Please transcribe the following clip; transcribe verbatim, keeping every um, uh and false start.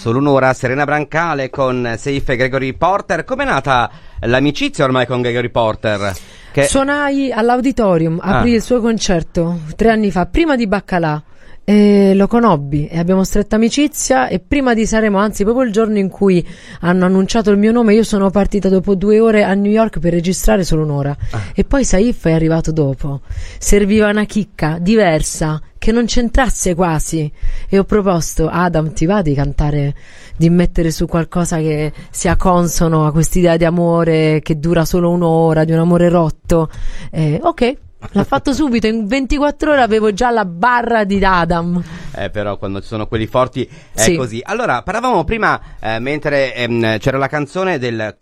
Solo un'ora, Serena Brancale con Seif e Gregory Porter. Com'è nata l'amicizia ormai con Gregory Porter? Che... Suonai all'Auditorium, aprì Ah. il suo concerto tre anni fa, prima di Baccalà. E lo conobbi e abbiamo stretta amicizia, e prima di Sanremo, anzi proprio il giorno in cui hanno annunciato il mio nome, io sono partita dopo due ore a New York per registrare Solo un'ora. Ah. E poi Saif è arrivato dopo. Serviva una chicca diversa che non c'entrasse quasi, e ho proposto: Adam, ti va di cantare, di mettere su qualcosa che sia consono a quest'idea di amore che dura solo un'ora, di un amore rotto? Eh, ok, l'ha fatto subito, in ventiquattro ore avevo già la barra di Adam. Eh, però quando ci sono quelli forti è Sì. così. Allora, parlavamo prima, eh, mentre ehm, c'era la canzone del